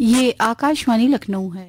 ये आकाशवाणी लखनऊ है।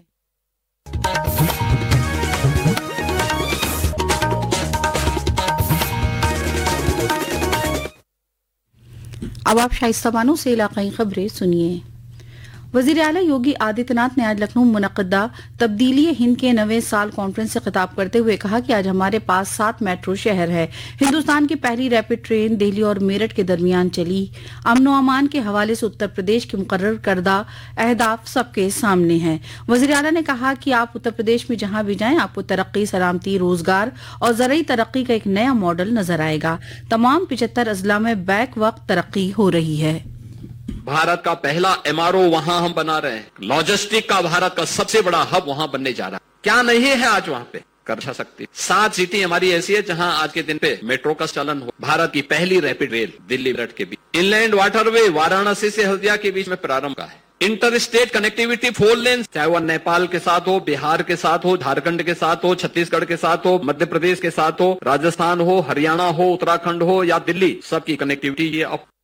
अब आप शाइस्ता बानो से इलाकाई खबरें सुनिए। वजीर आला योगी आदित्यनाथ ने आज लखनऊ में मुनक्किदा तब्दीली हिंद के नवे साल कॉन्फ्रेंस से खिताब करते हुए कहा कि आज हमारे पास 7 मेट्रो शहर है। हिंदुस्तान की पहली रैपिड ट्रेन दिल्ली और मेरठ के दरमियान चली। अमन व अमान के हवाले से उत्तर प्रदेश के मुकर्रर करदा अहदाफ सबके सामने हैं। वजीर आला ने कहा कि आप उत्तर प्रदेश में जहां भी जाएं आपको तरक्की, सलामती, रोजगार और ज़रूरी तरक्की का एक नया मॉडल नजर आएगा। तमाम 75 अजला में बैक वक्त तरक्की हो रही है। भारत का पहला एमआरओ वहां हम बना रहे हैं। लॉजिस्टिक का भारत का सबसे बड़ा हब वहां बनने जा रहा है। क्या नहीं है आज वहां पे कर सकती। 7 सिटी हमारी ऐसी है जहां आज के दिन पे मेट्रो का चलन हो। भारत की पहली रैपिड रेल दिल्ली मेरठ के बीच। इनलैंड वाटरवे वाराणसी से हल्दिया के बीच में प्रारंभ का है। इंटर स्टेट कनेक्टिविटी 4 लेन, चाहे वह नेपाल के साथ हो, बिहार के साथ हो, झारखंड के साथ हो, छत्तीसगढ़ के साथ हो, मध्य प्रदेश के साथ हो, राजस्थान हो, हरियाणा हो, उत्तराखंड हो या दिल्ली, सबकी कनेक्टिविटी ये अब।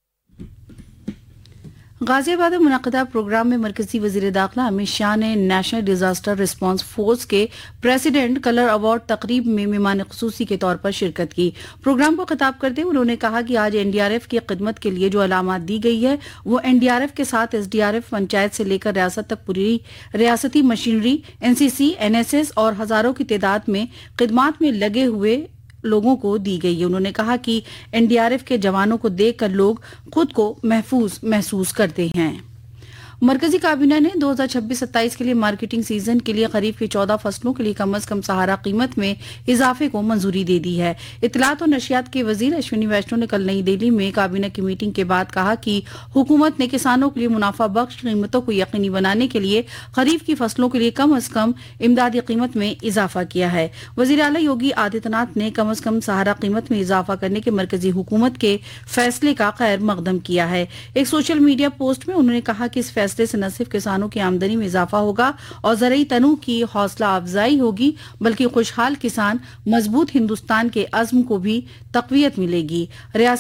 गाजियाबाद में मुनक्किदा प्रोग्राम में मरकजी वजीर दाखिला अमित शाह ने नेशनल डिजास्टर रिस्पांस फोर्स के प्रेसिडेंट कलर अवार्ड तकरीब में मेहमान खुसूसी के तौर पर शिरकत की। प्रोग्राम को खिताब करते हुए उन्होंने कहा कि आज एनडीआरएफ की खिदमत के लिए जो अलामात दी गई है वो एनडीआरएफ के साथ एसडीआरएफ, पंचायत से लेकर रियासत तक पूरी रियासती मशीनरी, एनसीसी, एनएसएस और हजारों की तादाद में खिदमात में लगे हुए लोगों को दी गई है। उन्होंने कहा कि एनडीआरएफ के जवानों को देखकर लोग खुद को महफूज महसूस करते हैं। मरकजी काबीना ने 2026-27 के लिए मार्केटिंग सीजन के लिए खरीफ की 14 फसलों के लिए कम अज कम सहारा कीमत में इजाफे को मंजूरी दे दी है। इत्तलात और नशियात के वजीर अश्विनी वैष्णव ने कल नई दिल्ली में काबीना की मीटिंग के बाद कहा कि हुकूमत ने किसानों के लिए मुनाफा बख्श कीमतों को यकीनी बनाने के लिए खरीफ की फसलों के लिए कम अज कम इमदादी कीमत में इजाफा किया है। वजीर आला योगी आदित्यनाथ ने कम अज कम सहारा कीमत में इजाफा करने के मरकजी हुकूमत के फैसले का खैर मकदम किया है। एक सोशल मीडिया पोस्ट में उन्होंने कहा कि इस फैसले से न सिर्फ किसानों की आमदनी में इजाफा होगा और ज़रूरी तनू की हौसला अफजाई होगी, बल्कि खुशहाल किसान, मजबूत हिंदुस्तान के अज़्म को भी तक़वियत मिलेगी।